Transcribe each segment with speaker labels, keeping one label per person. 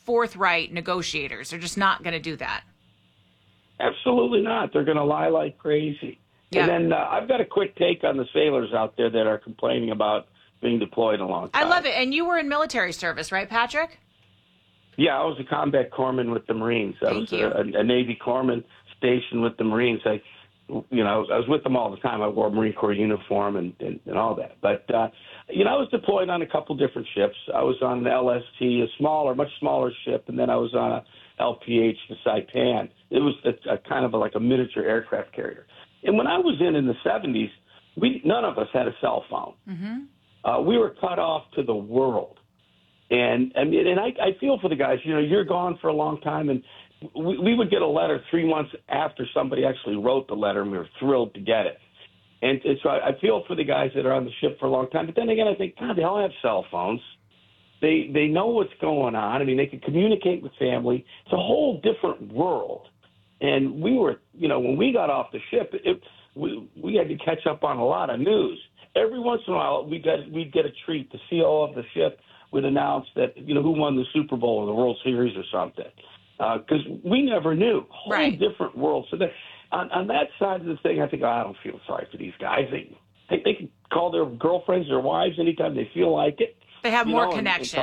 Speaker 1: forthright negotiators. They're just not going to do that.
Speaker 2: Absolutely not. They're going to lie like crazy.
Speaker 1: Yeah.
Speaker 2: And then I've got a quick take on the sailors out there that are complaining about being deployed a long time.
Speaker 1: I love it. And you were in military service, right, Patrick?
Speaker 2: Yeah, I was a combat corpsman with the Marines. I was a Navy corpsman stationed with the Marines. I was with them all the time. I wore a Marine Corps uniform and all that. But, I was deployed on a couple different ships. I was on the LST, much smaller ship, and then I was on a LPH, the Saipan. It was a kind of like a miniature aircraft carrier. And when I was in the 70s, none of us had a cell phone.
Speaker 1: Mm-hmm.
Speaker 2: We were cut off to the world. And I feel for the guys. You're gone for a long time, and we would get a letter 3 months after somebody actually wrote the letter, and we were thrilled to get it. And so I feel for the guys that are on the ship for a long time. But then again, I think, God, they all have cell phones. They know what's going on. I mean, they can communicate with family. It's a whole different world. And we were, when we got off the ship, we had to catch up on a lot of news. Every once in a while, we'd get a treat. The CO of the ship would announce that, who won the Super Bowl or the World Series or something. Because we never knew. Whole different world. So on that side of the thing, I think, I don't feel sorry for these guys. They can call their girlfriends, their wives anytime they feel like it.
Speaker 1: They have more connection.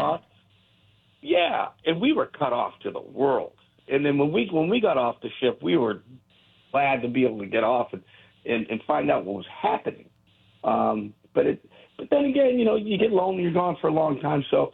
Speaker 2: Yeah, and we were cut off to the world. And then when we got off the ship, we were glad to be able to get off and find out what was happening. But then again, you get lonely. You're gone for a long time. So,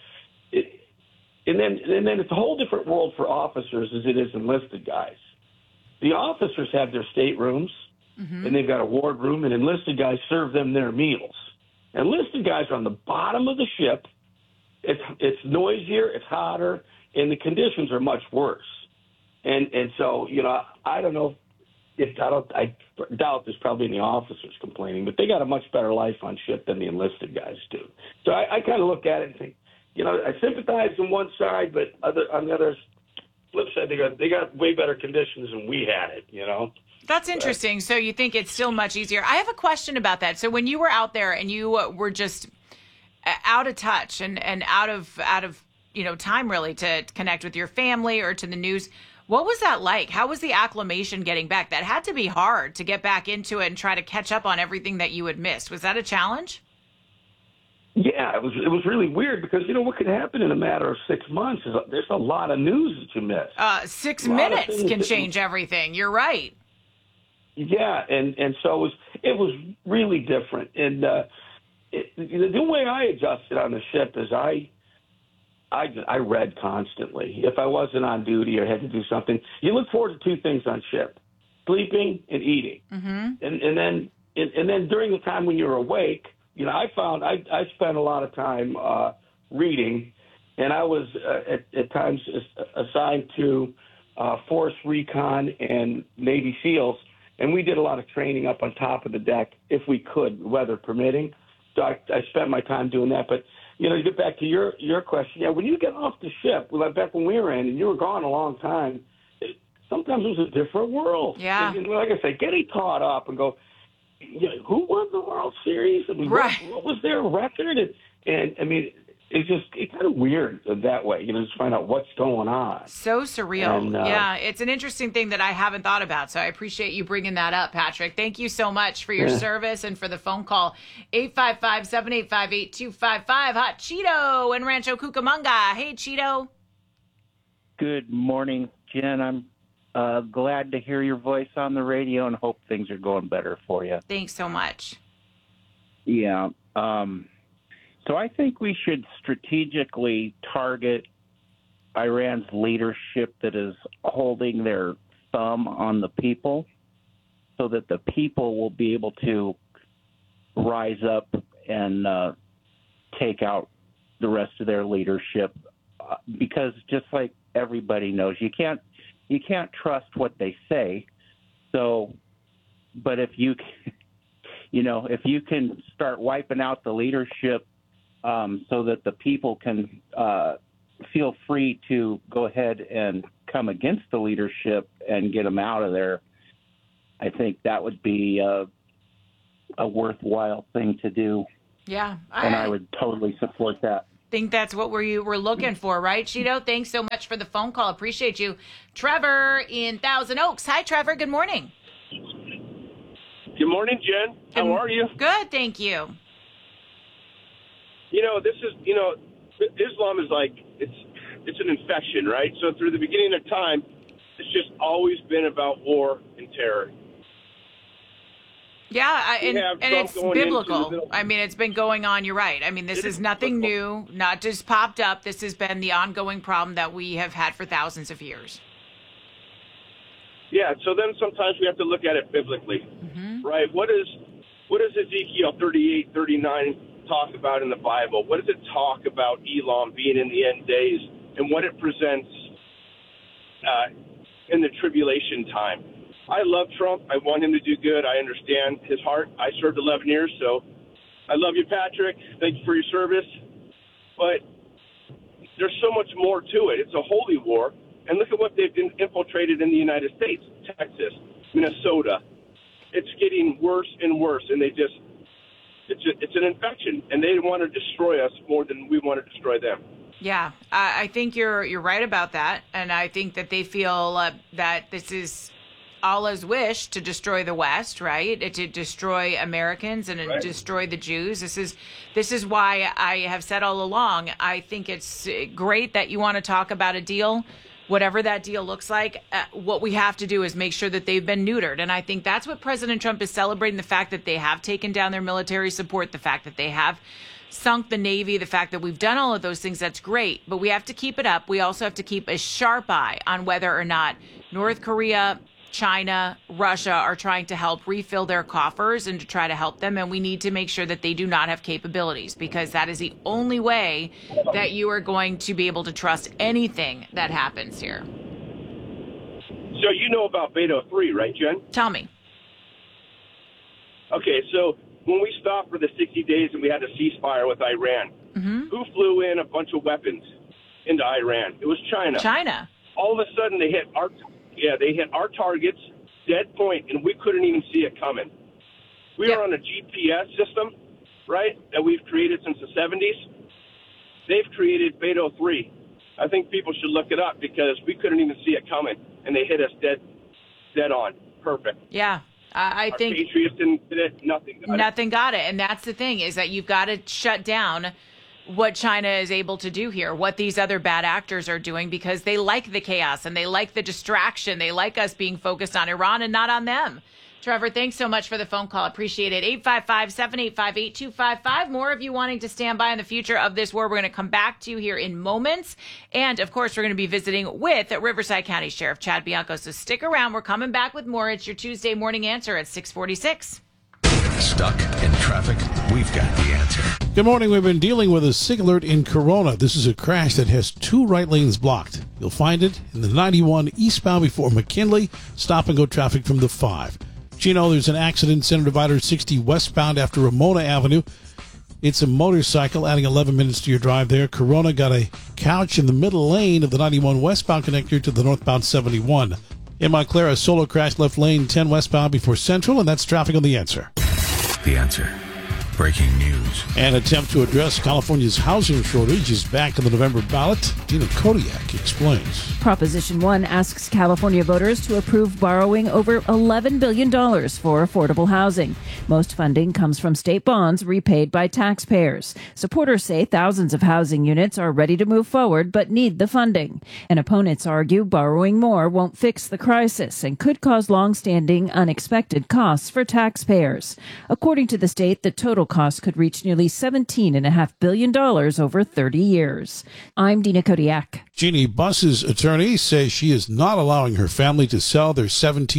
Speaker 2: and then it's a whole different world for officers as it is enlisted guys. The officers have their staterooms, and they've got a wardroom, and enlisted guys serve them their meals. Enlisted guys are on the bottom of the ship. It's noisier, it's hotter, and the conditions are much worse. And so, I don't know I doubt there's probably any officers complaining, but they got a much better life on ship than the enlisted guys do. So I kind of look at it and think, I sympathize on one side, but on the other flip side, they got way better conditions than we had it,
Speaker 1: That's interesting. So you think it's still much easier. I have a question about that. So when you were out there and you were just out of touch and out of time really to connect with your family or to the news, what was that like? How was the acclimation getting back? That had to be hard to get back into it and try to catch up on everything that you had missed. Was that a challenge?
Speaker 2: Yeah, it was really weird because, what could happen in a matter of 6 months is there's a lot of news that you miss.
Speaker 1: 6 minutes can change everything. You're right.
Speaker 2: Yeah, and so it was really different. And the way I adjusted on the ship is I read constantly. If I wasn't on duty or had to do something, you look forward to two things on ship: sleeping and eating. Mm-hmm. And then during the time when you're awake, I found I spent a lot of time reading, and I was at times assigned to Force Recon and Navy SEALs, and we did a lot of training up on top of the deck if we could, weather permitting. So I spent my time doing that, but. To get back to your question, when you get off the ship, back when we were in, and you were gone a long time, sometimes it was a different world.
Speaker 1: Yeah.
Speaker 2: And like I say, getting caught up and go, who won the World Series? I mean,
Speaker 1: right.
Speaker 2: what was their record? And I mean, it's kind of weird that way, just find out what's going on.
Speaker 1: So surreal. And, yeah, it's an interesting thing that I haven't thought about. So I appreciate you bringing that up, Patrick. Thank you so much for your service and for the phone call. 855-785-8255. Hot Cheeto in Rancho Cucamonga. Hey, Cheeto.
Speaker 3: Good morning, Jen. I'm glad to hear your voice on the radio and hope things are going better for you.
Speaker 1: Thanks so much.
Speaker 3: Yeah. So I think we should strategically target Iran's leadership that is holding their thumb on the people so that the people will be able to rise up and take out the rest of their leadership. Because just like everybody knows, you can't trust what they say. So, but if you can start wiping out the leadership so that the people can feel free to go ahead and come against the leadership and get them out of there, I think that would be a worthwhile thing to do.
Speaker 1: Yeah.
Speaker 3: And I would totally support that.
Speaker 1: think that's what we're looking for, right, Cheeto? Thanks so much for the phone call. Appreciate you. Trevor in Thousand Oaks. Hi, Trevor. Good morning.
Speaker 4: Good morning, Jen. How are you?
Speaker 1: Good, thank you.
Speaker 4: Islam is like, it's an infection, right? So through the beginning of time, it's just always been about war and terror.
Speaker 1: Yeah, and it's biblical.
Speaker 4: I
Speaker 1: mean, it's been going on. You're right. I mean, this is nothing new, not just popped up. This has been the ongoing problem that we have had for thousands of years.
Speaker 4: Yeah, so then sometimes we have to look at it biblically, right? What does Ezekiel 38, 39 talk about in the Bible? What does it talk about Elam being in the end days and what it presents in the tribulation time? I love Trump. I want him to do good. I understand his heart. I served 11 years, so I love you, Patrick. Thank you for your service. But there's so much more to it. It's a holy war. And look at what they've infiltrated in the United States, Texas, Minnesota. It's getting worse and worse, and it's an infection, and they want to destroy us more than we want to destroy them.
Speaker 1: Yeah, I think you're right about that, and I think that they feel that this is Allah's wish to destroy the West, right? To destroy Americans and
Speaker 4: Right.
Speaker 1: destroy the Jews. This is why I have said all along, I think it's great that you want to talk about a deal, whatever that deal looks like. What we have to do is make sure that they've been neutered. And I think that's what President Trump is celebrating, the fact that they have taken down their military support, the fact that they have sunk the Navy, the fact that we've done all of those things. That's great. But we have to keep it up. We also have to keep a sharp eye on whether or not North Korea, China, Russia are trying to help refill their coffers and to try to help them. And we need to make sure that they do not have capabilities, because that is the only way that you are going to be able to trust anything that happens here.
Speaker 4: So you know about Beto 3, right, Jen?
Speaker 1: Tell me.
Speaker 4: Okay, so when we stopped for the 60 days and we had a ceasefire with Iran, who flew in a bunch of weapons into Iran? It was China.
Speaker 1: China.
Speaker 4: All of a sudden they hit our targets, dead point, and we couldn't even see it coming. We were on a GPS system, right, that we've created since the 70s. They've created Beto 3. I think people should look it up because we couldn't even see it coming, and they hit us dead on. Perfect.
Speaker 1: Yeah. I think
Speaker 4: Patriots didn't get it. Nothing got it.
Speaker 1: And that's the thing, is that you've got to shut down what China is able to do here, what these other bad actors are doing, because they like the chaos and they like the distraction. They like us being focused on Iran and not on them. Trevor, thanks so much for the phone call. Appreciate it. 855-785-8255. More of you wanting to stand by on the future of this war. We're going to come back to you here in moments. And, of course, we're going to be visiting with Riverside County Sheriff Chad Bianco. So stick around. We're coming back with more. It's your Tuesday morning answer at 646.
Speaker 5: Stuck in traffic? We've got the answer.
Speaker 6: Good morning. We've been dealing with a SIG alert in Corona. This is a crash that has two right lanes blocked. You'll find it in the 91 eastbound before McKinley. Stop and go traffic from the 5. Chino, there's an accident, Center Divider 60 westbound after Ramona Avenue. It's a motorcycle, adding 11 minutes to your drive there. Corona got a couch in the middle lane of the 91 westbound connector to the northbound 71. In Montclair, a solo crash left lane 10 westbound before Central, and that's traffic on the answer.
Speaker 5: The answer. Breaking news.
Speaker 6: An attempt to address California's housing shortage is back on the November ballot. Dina Kodiak explains.
Speaker 7: Proposition 1 asks California voters to approve borrowing over $11 billion for affordable housing. Most funding comes from state bonds repaid by taxpayers. Supporters say thousands of housing units are ready to move forward but need the funding. And opponents argue borrowing more won't fix the crisis and could cause long-standing, unexpected costs for taxpayers. According to the state, the total cost could reach nearly $17.5 billion over 30 years. I'm Dina Kodiak.
Speaker 6: Jeannie Buss's attorney says she is not allowing her family to sell their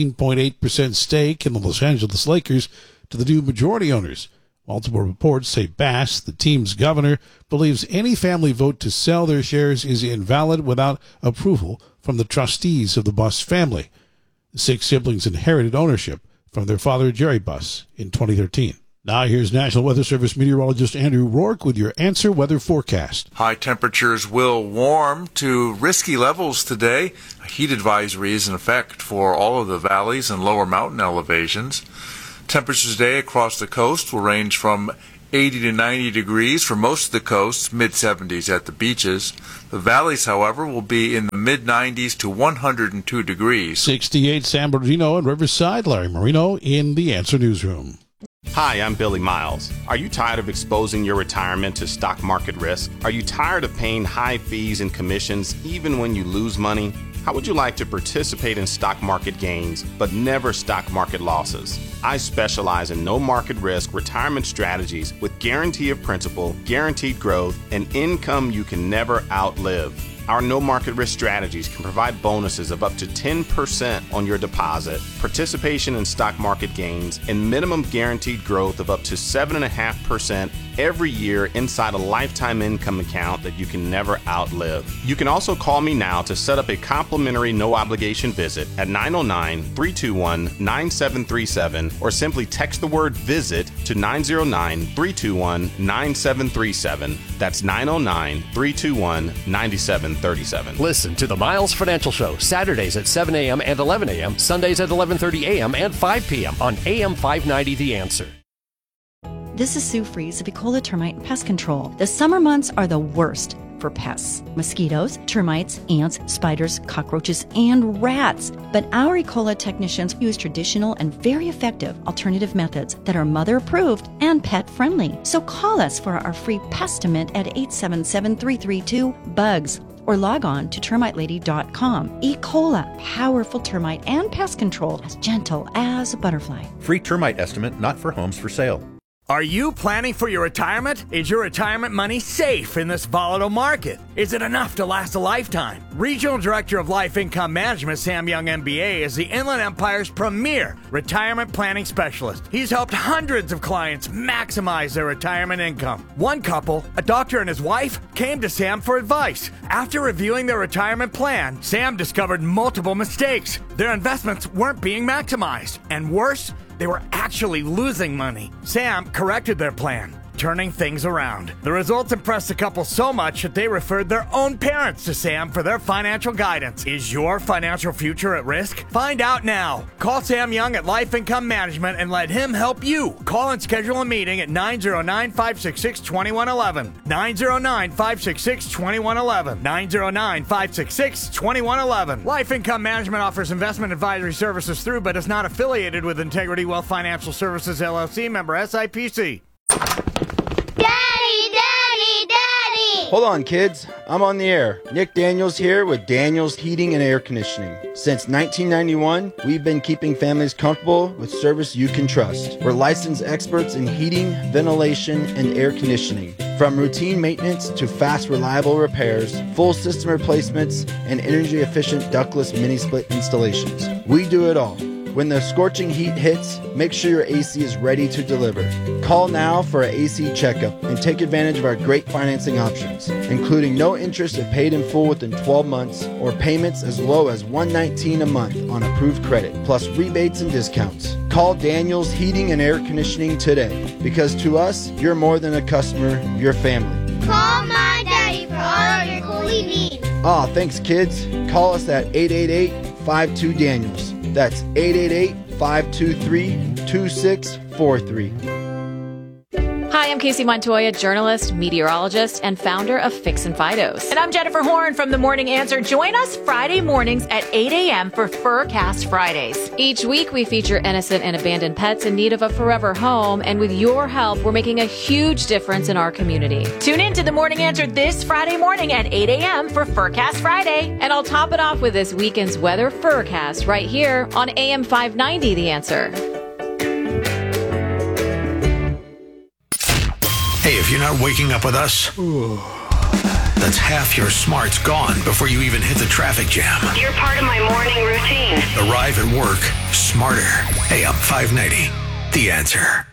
Speaker 6: 17.8% stake in the Los Angeles Lakers to the new majority owners. Multiple reports say Bass, the team's governor, believes any family vote to sell their shares is invalid without approval from the trustees of the Buss family. The 6 siblings inherited ownership from their father, Jerry Buss, in 2013. Now here's National Weather Service meteorologist Andrew Rourke with your Answer Weather forecast.
Speaker 8: High temperatures will warm to risky levels today. A heat advisory is in effect for all of the valleys and lower mountain elevations. Temperatures today across the coast will range from 80 to 90 degrees for most of the coast, mid-70s at the beaches. The valleys, however, will be in the mid-90s to 102 degrees.
Speaker 6: 68 San Bernardino and Riverside. Larry Marino in the Answer Newsroom.
Speaker 9: Hi, I'm Billy Miles. Are you tired of exposing your retirement to stock market risk? Are you tired of paying high fees and commissions even when you lose money? How would you like to participate in stock market gains, but never stock market losses? I specialize in no market risk retirement strategies with guarantee of principal, guaranteed growth, and income you can never outlive. Our no market risk strategies can provide bonuses of up to 10% on your deposit, participation in stock market gains, and minimum guaranteed growth of up to 7.5% every year inside a lifetime income account that you can never outlive. You can also call me now to set up a complimentary no obligation visit at 909-321-9737 or simply text the word visit to 909-321-9737. That's 909-321-9737.
Speaker 10: Listen to the Miles Financial Show Saturdays at 7 a.m. and 11 a.m., Sundays at 11:30 a.m. and 5 p.m. on AM 590 The Answer.
Speaker 11: This is Sue Fries of Ecola Termite and Pest Control. The summer months are the worst for pests. Mosquitoes, termites, ants, spiders, cockroaches, and rats. But our Ecola technicians use traditional and very effective alternative methods that are mother-approved and pet-friendly. So call us for our free Pestimint at 877-332-BUGS. Or log on to termitelady.com. Ecola, powerful termite and pest control, as gentle as a butterfly.
Speaker 12: Free termite estimate not for homes for sale.
Speaker 13: Are you planning for your retirement? Is your retirement money safe in this volatile market? Is it enough to last a lifetime? Regional Director of Life Income Management, Sam Young MBA, is the Inland Empire's premier retirement planning specialist. He's helped hundreds of clients maximize their retirement income. One couple, a doctor and his wife, came to Sam for advice. After reviewing their retirement plan, Sam discovered multiple mistakes. Their investments weren't being maximized. And worse, they were actually losing money. Sam corrected their plan, turning things around. The results impressed the couple so much that they referred their own parents to Sam for their financial guidance. Is your financial future at risk? Find out now. Call Sam Young at Life Income Management and let him help you. Call and schedule a meeting at 909-566-2111. 909-566-2111. 909-566-2111. Life Income Management offers investment advisory services through but is not affiliated with Integrity Wealth Financial Services, LLC, member SIPC.
Speaker 14: Hold on, kids. I'm on the air. Nick Daniels here with Daniels Heating and Air Conditioning. Since 1991, we've been keeping families comfortable with service you can trust. We're licensed experts in heating, ventilation, and air conditioning. From routine maintenance to fast, reliable repairs, full system replacements, and energy-efficient ductless mini-split installations. We do it all. When the scorching heat hits, make sure your AC is ready to deliver. Call now for an AC checkup and take advantage of our great financing options, including no interest if paid in full within 12 months or payments as low as $119 a month on approved credit, plus rebates and discounts. Call Daniels Heating and Air Conditioning today, because to us, you're more than a customer, you're family.
Speaker 15: Call my daddy for all of your cooling needs.
Speaker 14: Aw, thanks kids. Call us at 888-52-DANIELS. That's 888-523-2643.
Speaker 16: Hi, I'm Casey Montoya, journalist, meteorologist, and founder of Fix and Fidos.
Speaker 1: And I'm Jennifer Horn from The Morning Answer. Join us Friday mornings at 8 a.m. for Furcast Fridays.
Speaker 16: Each week, we feature innocent and abandoned pets in need of a forever home. And with your help, we're making a huge difference in our community.
Speaker 1: Tune in to The Morning Answer this Friday morning at 8 a.m. for Furcast Friday.
Speaker 16: And I'll top it off with this weekend's weather Furcast right here on AM 590 The Answer.
Speaker 5: Hey, if you're not waking up with us, that's half your smarts gone before you even hit the traffic jam.
Speaker 17: You're part of my morning routine.
Speaker 5: Arrive at work smarter. AM 590, The Answer.